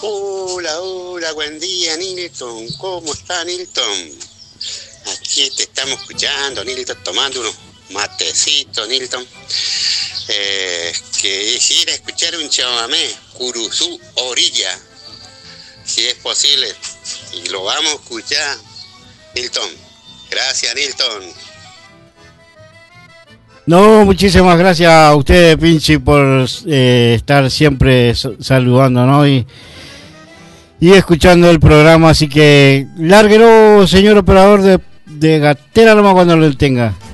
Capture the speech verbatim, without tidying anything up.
Hola, hola, buen día, Nilton. ¿Cómo está, Nilton? Aquí te estamos escuchando, Nilton, tomando unos matecitos, Nilton. Eh, que quisiera escuchar un chamamé, Curuzú Orilla, si es posible. Y lo vamos a escuchar, Nilton. Gracias, Nilton. No, muchísimas gracias a usted, Pinchi, por eh, estar siempre saludando, ¿no? Y, y escuchando el programa, así que lárguelo, señor operador de, de Gatera, nomás cuando lo tenga.